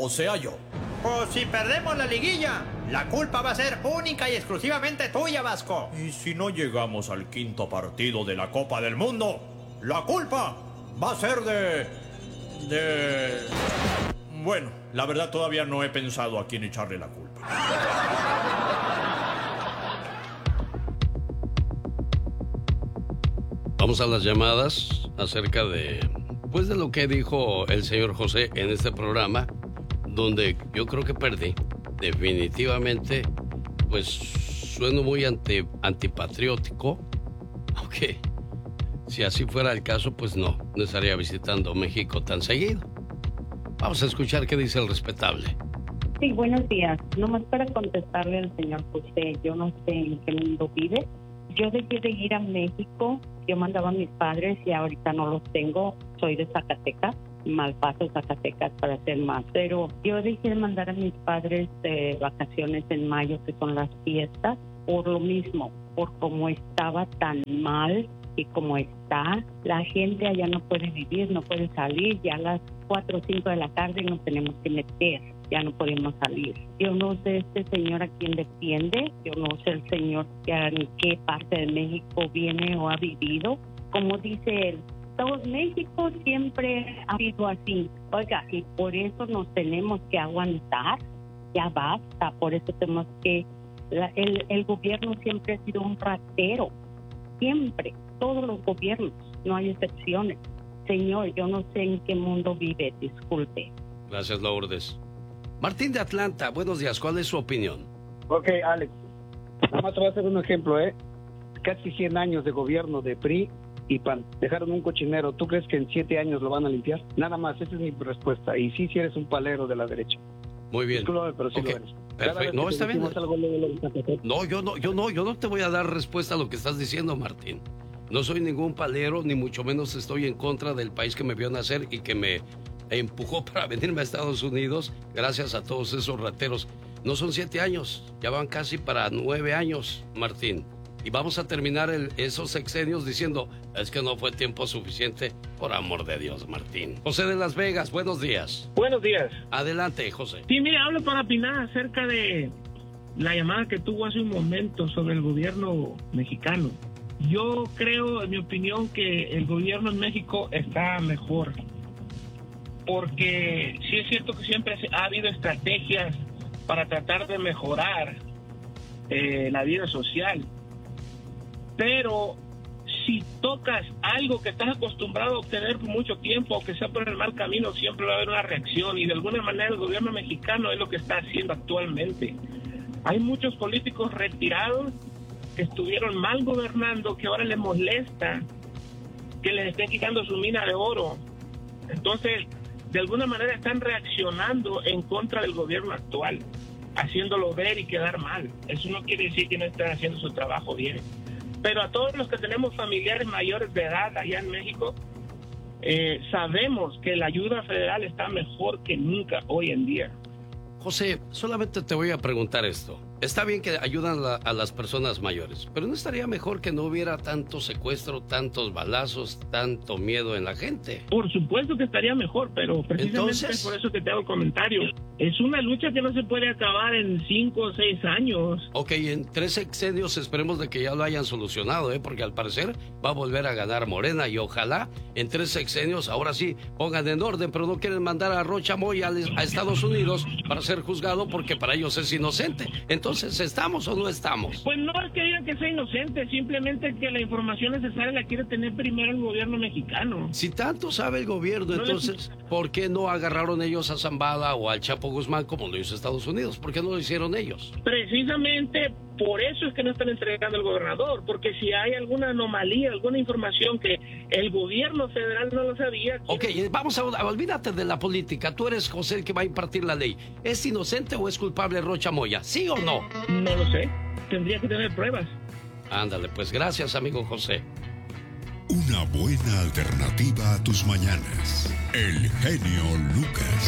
o sea yo. Pues si perdemos la liguilla, la culpa va a ser única y exclusivamente tuya, Vasco. Y si no llegamos al quinto partido de la Copa del Mundo, la culpa va a ser Bueno, la verdad todavía no he pensado a quién echarle la culpa. Vamos a las llamadas acerca de lo que dijo el señor José en este programa, donde yo creo que perdí. Definitivamente, pues sueno muy antipatriótico, aunque si así fuera el caso, pues no estaría visitando México tan seguido. Vamos a escuchar qué dice el respetable. Sí, buenos días. Nomás para contestarle al señor José, yo no sé en qué mundo vive. Yo dejé de ir a México, yo mandaba a mis padres y ahorita no los tengo. Soy de Zacatecas, Malpaso, Zacatecas para ser más. Pero yo dejé de mandar a mis padres de vacaciones en mayo, que son las fiestas, por lo mismo, por cómo estaba tan mal y como está. La gente allá no puede vivir, no puede salir, ya a las 4 o 5 de la tarde nos tenemos que meter, ya no podemos salir. Yo no sé este señor a quién defiende, yo no sé el señor en qué parte de México viene o ha vivido. Como dice él, todo México siempre ha sido así. Oiga, y por eso nos tenemos que aguantar, ya basta, por eso tenemos que... El gobierno siempre ha sido un ratero, siempre, todos los gobiernos, no hay excepciones. Señor, yo no sé en qué mundo vive, disculpe. Gracias, Lourdes. Martín de Atlanta, buenos días, ¿cuál es su opinión? Ok, Alex, nada más te voy a hacer un ejemplo, Casi 100 años de gobierno de PRI y PAN. Dejaron un cochinero, ¿tú crees que en 7 años lo van a limpiar? Nada más, esa es mi respuesta. Y sí, si eres un palero de la derecha. Muy bien. Discúlpame, pero sí okay. lo eres. Perfecto, no, está bien. No, yo no te voy a dar respuesta a lo que estás diciendo, Martín. No soy ningún palero, ni mucho menos estoy en contra del país que me vio nacer y que me empujó para venirme a Estados Unidos gracias a todos esos rateros. No son 7 años, ya van casi para 9 años, Martín. Y vamos a terminar esos sexenios diciendo, es que no fue tiempo suficiente. Por amor de Dios, Martín. José de Las Vegas, buenos días. Buenos días. Adelante, José. Sí, mire, hablo para opinar acerca de la llamada que tuvo hace un momento sobre el gobierno mexicano. Yo creo, en mi opinión, que el gobierno en México está mejor. Porque sí es cierto que siempre ha habido estrategias para tratar de mejorar la vida social. Pero si tocas algo que estás acostumbrado a obtener por mucho tiempo, o que sea por el mal camino, siempre va a haber una reacción. Y de alguna manera el gobierno mexicano es lo que está haciendo actualmente. Hay muchos políticos retirados que estuvieron mal gobernando, que ahora les molesta que les estén quitando su mina de oro. Entonces, de alguna manera están reaccionando en contra del gobierno actual, haciéndolo ver y quedar mal. Eso no quiere decir que no estén haciendo su trabajo bien. Pero a todos los que tenemos familiares mayores de edad allá en México, sabemos que la ayuda federal está mejor que nunca hoy en día. José, solamente te voy a preguntar esto. Está bien que ayudan a las personas mayores, pero ¿no estaría mejor que no hubiera tanto secuestro, tantos balazos, tanto miedo en la gente? Por supuesto que estaría mejor, pero precisamente es por eso que te hago el comentario. Es una lucha que no se puede acabar en 5 o 6 años. Ok, en 3 sexenios esperemos de que ya lo hayan solucionado, porque al parecer va a volver a ganar Morena y ojalá en 3 sexenios ahora sí pongan en orden, pero no quieren mandar a Rocha Moya a Estados Unidos para ser juzgado porque para ellos es inocente. Entonces, ¿estamos o no estamos? Pues no es que digan que sea inocente, simplemente que la información necesaria la quiere tener primero el gobierno mexicano. Si tanto sabe el gobierno, entonces, ¿por qué no agarraron ellos a Zambada o al Chapo Guzmán como lo hizo Estados Unidos? ¿Por qué no lo hicieron ellos? Precisamente por eso es que no están entregando al gobernador, porque si hay alguna anomalía, alguna información que el gobierno federal no lo sabía... Ok, vamos a olvídate de la política. Tú eres José el que va a impartir la ley. ¿Es inocente o es culpable Rocha Moya? ¿Sí o no? No lo sé. Tendría que tener pruebas. Ándale, pues gracias, amigo José. Una buena alternativa a tus mañanas. El genio Lucas.